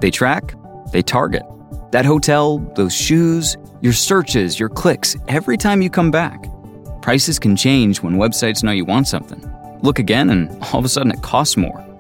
They track, they target. That hotel, those shoes, your searches, your clicks, every time you come back. Prices can change when websites know you want something. Look again and all of a sudden it costs more.